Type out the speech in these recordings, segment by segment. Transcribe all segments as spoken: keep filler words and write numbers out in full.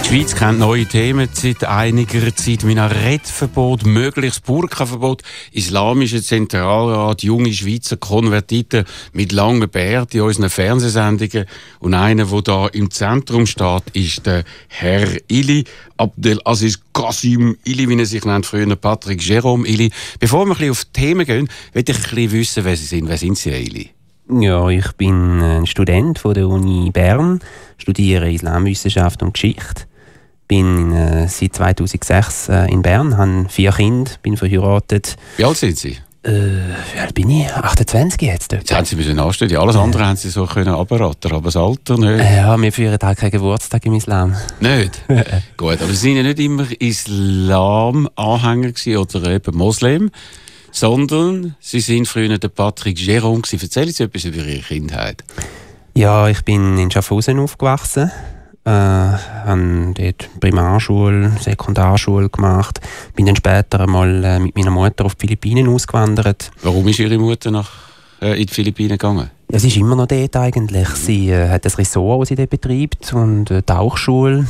Die Schweiz kennt neue Themen seit einiger Zeit. Minarettverbot, mögliches Burka-Verbot, islamischer Zentralrat, junge Schweizer Konvertiten mit langen Bärten in unseren Fernsehsendungen. Und einer, der da im Zentrum steht, ist der Herr Ili, Abdelaziz Qasim Ili, wie er sich nennt, früher Patrick Jérôme Ili. Bevor wir ein bisschen auf die Themen gehen, möchte ich ein bisschen wissen, wer Sie sind. Wer sind Sie, Herr Ili? Ja, ich bin ein Student von der Uni Bern, studiere Islamwissenschaft und Geschichte. Bin äh, seit zweitausendsechs äh, in Bern, habe vier Kinder, bin verheiratet. Wie alt sind Sie? Äh, wie alt bin ich? achtundzwanzig jetzt. Jetzt haben Sie müssen anstudieren. Alles andere äh. haben Sie so können abraten, aber das Alter nicht. Ja, wir führen halt keinen Geburtstag im Islam. Nicht? Gut, aber Sie sind ja nicht immer Islam-Anhänger oder eben Moslem, sondern Sie sind früher der Patrick Jérôme. Erzählen Sie etwas über Ihre Kindheit. Ja, ich bin in Schaffhausen aufgewachsen. Ich äh, habe dort Primarschule, Sekundarschule gemacht. Bin dann später einmal äh, mit meiner Mutter auf die Philippinen ausgewandert. Warum ist Ihre Mutter nach, äh, in die Philippinen gegangen? Ja, sie ist immer noch dort eigentlich. Sie äh, hat ein Ressort, das sie dort betreibt, und eine Tauchschule.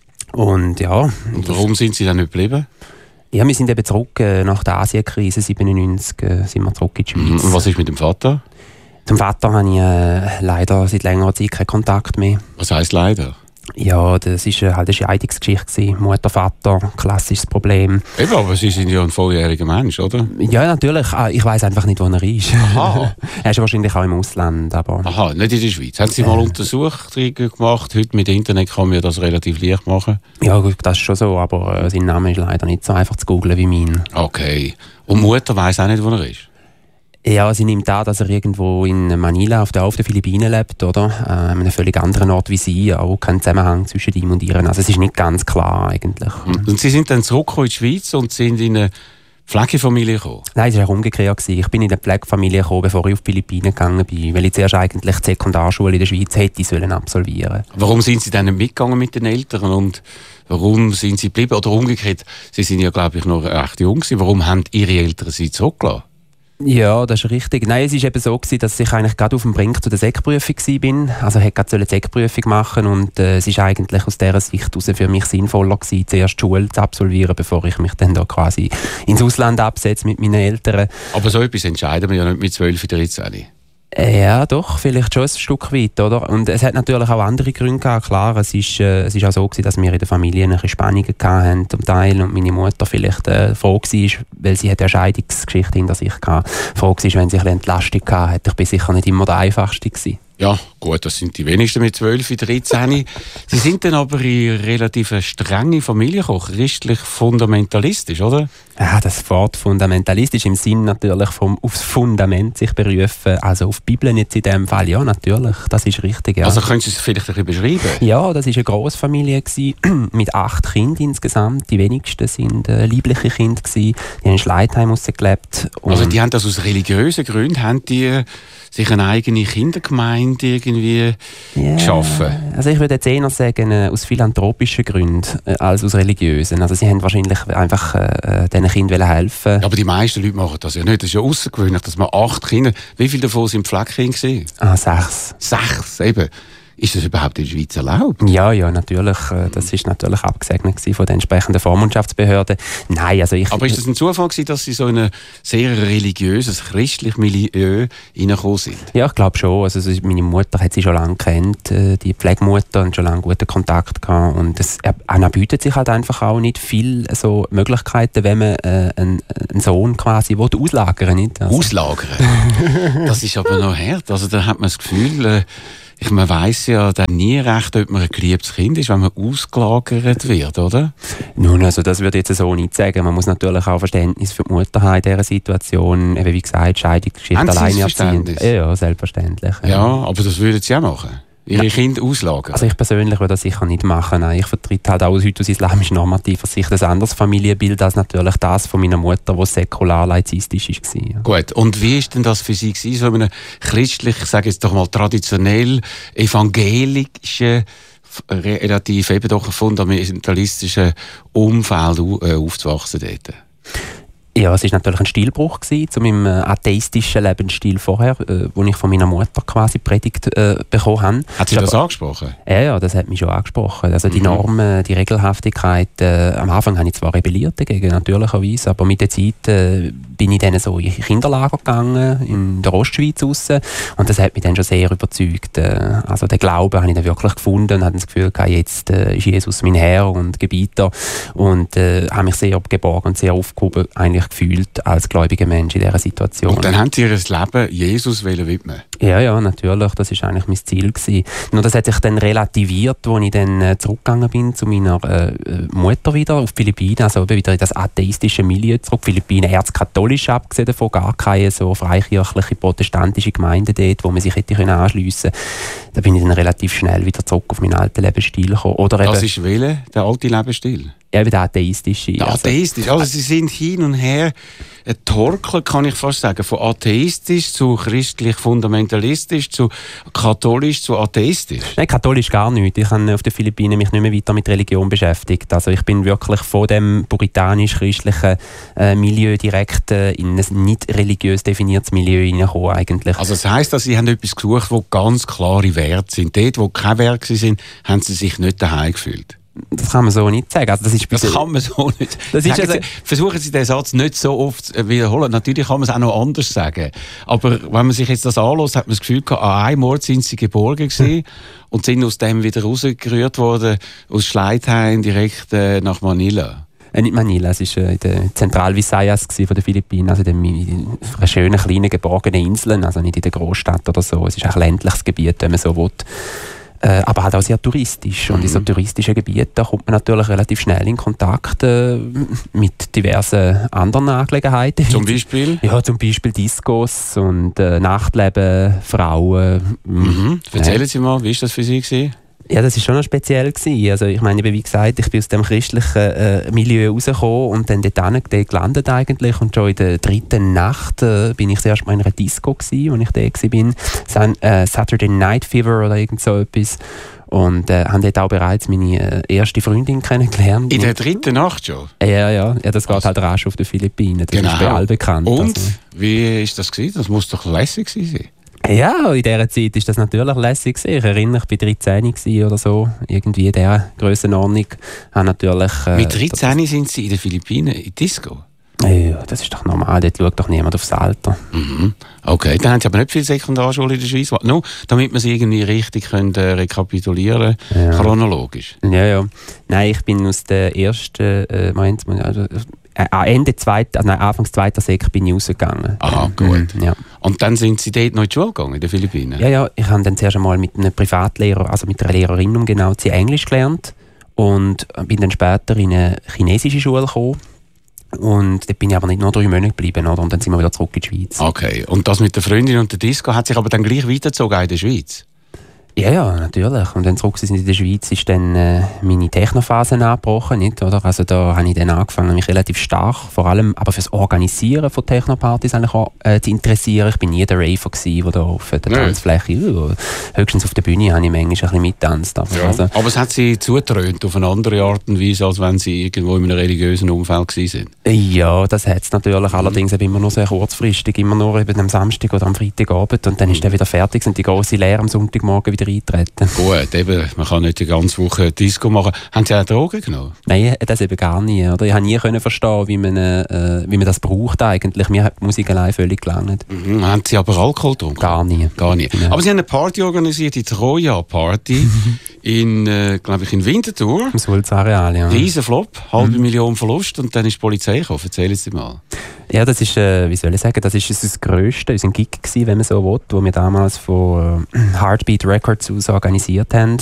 Und ja. Und warum sind Sie dann nicht geblieben? Ja, wir sind eben zurück äh, nach der Asienkrise siebenundneunzig äh, sind wir zurück in die Schweiz. Und was ist mit dem Vater? Zum Vater habe ich äh, leider seit längerer Zeit keinen Kontakt mehr. Was heisst leider? Ja, das war äh, halt eine Scheidungsgeschichte. Mutter, Vater, klassisches Problem. Eben, aber Sie sind ja ein volljähriger Mensch, oder? Ja, natürlich. Ich weiss einfach nicht, wo er ist. Aha. Er ist wahrscheinlich auch im Ausland. Aber Aha, nicht in der Schweiz. Haben Sie mal äh. Untersuchungen gemacht? Heute mit Internet kann man das relativ leicht machen. Ja, gut, das ist schon so, aber äh, sein Name ist leider nicht so einfach zu googlen wie mein. Okay. Und Mutter weiss auch nicht, wo er ist? Ja, sie nimmt an, dass er irgendwo in Manila auf der, auf den Philippinen lebt, oder? Äh, an einem völlig anderen Ort wie sie, auch kein Zusammenhang zwischen ihm und ihr. Also es ist nicht ganz klar eigentlich. Und, und Sie sind dann zurückgekommen in die Schweiz und sind in eine Pflegefamilie gekommen? Nein, es war umgekehrt. Ich bin in eine Pflegefamilie gekommen, bevor ich auf die Philippinen gegangen bin, weil ich zuerst eigentlich die Sekundarschule in der Schweiz hätte sollen absolvieren. Warum sind Sie dann nicht mitgegangen mit den Eltern und warum sind Sie geblieben? Oder umgekehrt, Sie sind ja, glaube ich, noch recht jung gewesen. Warum haben Ihre Eltern Sie zurückgelassen? Ja, das ist richtig. Nein, es war eben so gewesen, dass ich eigentlich gerade auf dem Brink zu der Sekprüfung war. Also ich wollte gerade die Sekprüfung machen und äh, es war eigentlich aus dieser Sicht heraus für mich sinnvoller gewesen, zuerst die Schule zu absolvieren, bevor ich mich dann da quasi ins Ausland absetze mit meinen Eltern. Aber so etwas entscheiden wir ja nicht mit zwölf, dreizehn. Ja, doch, vielleicht schon ein Stück weit, oder? Und es hat natürlich auch andere Gründe gehabt, klar. Es ist, äh, es ist auch so gewesen, dass wir in der Familie ein bisschen Spannungen hatten, zum Teil, und meine Mutter vielleicht äh, froh war, weil sie eine Scheidungsgeschichte hinter sich hatte, froh war, wenn sie ein bisschen Entlastung hatte. Ich bin sicher nicht immer der Einfachste gewesen. Ja, gut, das sind die wenigsten mit zwölf, dreizehn. Sie sind dann aber in relativ strenge Familie gekommen, christlich fundamentalistisch, oder? Ja, das Wort fundamentalistisch im Sinn natürlich vom aufs Fundament sich berufen, also auf die Bibel jetzt in dem Fall, ja, natürlich, das ist richtig, ja. Also können Sie es vielleicht ein bisschen beschreiben? Ja, das war eine Grossfamilie gewesen, mit acht Kindern insgesamt, die wenigsten sind äh, liebliche Kinder gewesen, die haben in Schleitheim rausgelebt. Also die haben das aus religiösen Gründen, haben die sich eine eigene Kindergemeinde irgendwie yeah. geschaffen? Also ich würde jetzt eher sagen, äh, aus philanthropischen Gründen äh, als aus religiösen. Also sie haben wahrscheinlich einfach äh, diesen Kindern helfen. Ja, aber die meisten Leute machen das ja nicht. Das ist ja außergewöhnlich, dass man acht Kinder... Wie viele davon sind Pflegekinder gewesen? Ah, sechs. Sechs, eben. Ist das überhaupt in der Schweiz erlaubt? Ja, ja, natürlich. Das ist natürlich abgesegnet von den entsprechenden Vormundschaftsbehörden. Nein, also ich... Aber ist das ein Zufall gewesen, dass Sie so in ein sehr religiöses, christliches Milieu reingekommen sind? Ja, ich glaube schon. Also meine Mutter hat sie schon lange kennt, die Pflegemutter, und schon lange guten Kontakt gehabt. Und es bietet sich halt einfach auch nicht viel so Möglichkeiten, wenn man äh, einen, einen Sohn quasi auslagern will. Also. Auslagern? Das ist aber noch hart. Also da hat man das Gefühl... Äh, Ich, man weiss ja dann nie recht, ob man ein geliebtes Kind ist, wenn man ausgelagert wird, oder? Nun, also das würde ich jetzt so nicht sagen. Man muss natürlich auch Verständnis für die Mutter haben in dieser Situation. Eben wie gesagt, Scheidungsgeschichte alleine erziehen. Ja, selbstverständlich. Ja. ja, aber das würden Sie auch machen? Ihre Kinder auslagern? Also ich persönlich würde das sicher nicht machen. Nein, ich vertrete halt auch heute aus islamisch-normativer Sicht ein anderes Familienbild als natürlich das von meiner Mutter, das säkular-laizistisch war. Ja. Gut, und wie war denn das für Sie gewesen, so in einem christlich, ich sage jetzt doch mal traditionell evangelischen, relativ eben doch fundamentalistischen Umfeld aufzuwachsen dort? Ja, es war natürlich ein Stilbruch gewesen, zu meinem äh, atheistischen Lebensstil vorher, äh, wo ich von meiner Mutter quasi predigt äh, bekommen habe. Hat sie das aber angesprochen? Ja, ja, das hat mich schon angesprochen. Also die mhm. Normen, die Regelhaftigkeit, äh, am Anfang habe ich zwar rebelliert dagegen, natürlicherweise, aber mit der Zeit äh, bin ich dann so in Kinderlager gegangen, in der Ostschweiz raus, und das hat mich dann schon sehr überzeugt. Äh, also den Glauben habe ich dann wirklich gefunden und hatte das Gefühl gehabt, jetzt äh, ist Jesus mein Herr und Gebieter, und äh, habe mich sehr geborgen und sehr aufgehoben eigentlich gefühlt als gläubiger Mensch in dieser Situation. Und dann haben Sie Ihr Leben Jesus widmen? Ja, ja, natürlich. Das war eigentlich mein Ziel gewesen. Nur das hat sich dann relativiert, als ich dann äh, zurückgegangen bin zu meiner äh, Mutter wieder auf die Philippinen, also wieder in das atheistische Milieu zurück. Die Philippinen erzkatholisch, abgesehen davon, gar keine so freikirchliche protestantische Gemeinde dort, wo man sich hätte anschliessen können. Da bin ich dann relativ schnell wieder zurück auf meinen alten Lebensstil gekommen. Oder das eben, ist welcher, der alte Lebensstil? Ja, eben der atheistische. Der atheistische. Also, Sie sind hin und her ein Torkel, kann ich fast sagen, von atheistisch zu christlich-fundamentalistisch zu katholisch zu atheistisch. Nein, katholisch gar nicht. Ich habe auf den Philippinen mich nicht mehr weiter mit Religion beschäftigt. Also ich bin wirklich von dem puritanisch-christlichen äh, Milieu direkt äh, in ein nicht religiös definiertes Milieu hineingekommen eigentlich. Also das heisst, dass Sie haben etwas gesucht, wo ganz klare Werte sind. Dort, wo keine Werte sind, haben Sie sich nicht daheim gefühlt. Das kann man so nicht sagen. Also das ist das kann man so nicht das ist also Sie, versuchen Sie den Satz nicht so oft zu wiederholen. Natürlich kann man es auch noch anders sagen. Aber wenn man sich jetzt das anschaut, hat man das Gefühl gehabt, an einem Ort sind Sie geborgen gewesen und sind aus dem wieder rausgerührt worden, aus Schleitheim direkt äh, nach Manila. Äh, nicht Manila, es war äh, in der Zentral-Visayas von den Philippinen, also in, in einer schönen, kleinen, geborgenen Inseln, also nicht in der Großstadt oder so. Es ist auch ein ländliches Gebiet, wenn man so will. Äh, aber halt auch sehr touristisch. Und mhm. in so touristischen Gebieten kommt man natürlich relativ schnell in Kontakt äh, mit diversen anderen Angelegenheiten. Zum Beispiel? Ja, zum Beispiel Discos und äh, Nachtleben, Frauen. Mhm. Erzählen äh. Sie mal, wie war das für Sie gewesen? Ja, das war schon noch speziell gewesen. Also ich meine, wie gesagt, ich bin aus dem christlichen äh, Milieu rausgekommen und dann dort, dort gelandet eigentlich. Und schon in der dritten Nacht äh, bin ich das erste Mal in einer Disco gewesen, wo ich da war. San, äh, Saturday Night Fever oder irgend so etwas. Und äh, habe dort auch bereits meine äh, erste Freundin kennengelernt. In der dritten Nacht schon? Ja, ja. ja das geht also halt rasch auf den Philippinen. Das genau. ist bei allen bekannt. Und? Also. Wie war das gewesen? Das muss doch lässig sein. Ja, in dieser Zeit war das natürlich lässig. Ich erinnere, ich war dreizehn oder so, irgendwie in dieser Grössenordnung. Natürlich, äh, Mit dreizehn sind Sie in den Philippinen in Disco? Ja, das ist doch normal, dort schaut doch niemand aufs Alter. Mhm. Okay, dann haben Sie aber nicht viel Sekundarschule in der Schweiz. No, damit wir sie irgendwie richtig können, äh, rekapitulieren können, ja. Chronologisch. Ja, ja. Nein, ich bin aus der ersten, äh, Moment, also, äh, Ende zweiter, also nein, Anfangs zweiter Sek bin ich rausgegangen. Aha, gut. Mhm, ja. Und dann sind Sie dort noch in die Schule gegangen, in den Philippinen? Ja, ja, ich habe dann zuerst einmal mit einem Privatlehrer, also mit einer Lehrerin, um genau zu Englisch gelernt und bin dann später in eine chinesische Schule gekommen. Und dort bin ich aber nicht nur drei Monate geblieben, oder? Und dann sind wir wieder zurück in die Schweiz. Okay, und das mit der Freundin und der Disco hat sich aber dann gleich weitergezogen in der Schweiz? Ja, ja, natürlich. Und dann zurück sind in der Schweiz, ist dann äh, meine Technophase angebrochen, nicht, oder? Also da habe ich dann angefangen, mich relativ stark, vor allem aber fürs Organisieren von Technopartys eigentlich auch, äh, zu interessieren. Ich bin nie der Raver gewesen, der da auf der ja. Tanzfläche, uh, höchstens auf der Bühne habe ich manchmal ein bisschen mittanzt. Aber, ja. also, aber es hat Sie zugetrönt auf eine andere Art und Weise, als wenn Sie irgendwo in einem religiösen Umfeld gewesen sind? Ja, das hat es natürlich. Mhm. Allerdings immer nur sehr kurzfristig, immer nur eben am Samstag oder am Freitagabend und dann mhm. ist dann wieder fertig und die große Lehre am Sonntagmorgen wieder eintreten. Gut, eben, man kann nicht die ganze Woche Disco machen. Haben Sie auch Drogen genommen? Nein, das eben gar nie. Oder? Ich habe nie können verstehen, wie man, äh, wie man das braucht eigentlich. Mir hat die Musik allein völlig gelangt. Mhm. Haben Sie aber Alkohol getrunken? Gar nie. Gar nie. Ja. Aber Sie haben eine Party organisiert, die Troja-Party, in, äh, glaube ich, in Winterthur. Im Sulzareal, ja. Riesen Flop, halbe mhm. Million Verlust und dann ist die Polizei gekommen. Erzählen Sie mal. Ja, das ist, äh, wie soll ich sagen, das ist unser grösster, unser Gig gewesen, wenn man so will, wo wir damals von äh, Heartbeat Records aus organisiert haben.